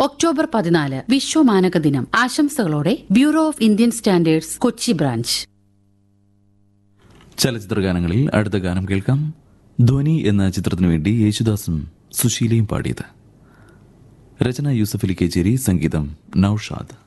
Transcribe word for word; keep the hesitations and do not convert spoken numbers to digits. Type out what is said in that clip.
October പതിനാല് വിശ്വമാനക ദിനം. ആശംസകളോടെ bureau of Indian standards, Kochi branch. ചലച്ചിത്ര ഗാനങ്ങളിൽ അടുത്ത ഗാനം കേൾക്കാം. ധ്വനി എന്ന ചിത്രത്തിനു വേണ്ടി യേശുദാസും സുശീലയും പാടിയത്. രചന യൂസഫ് അലി കേച്ചേരി, സംഗീതം നൌഷാദ്.